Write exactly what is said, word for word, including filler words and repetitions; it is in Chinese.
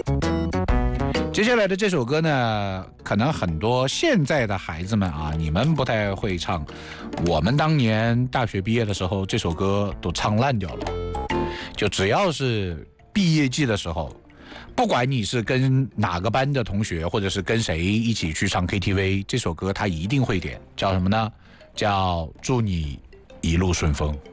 接下来的这首歌呢，可能很多现在的孩子们啊，你们不太会唱，我们当年大学毕业的时候，这首歌都唱烂掉了。就只要是毕业季的时候，不管你是跟哪个班的同学，或者是跟谁一起去唱 K T V， 这首歌他一定会点，叫什么呢？叫祝你一路顺风。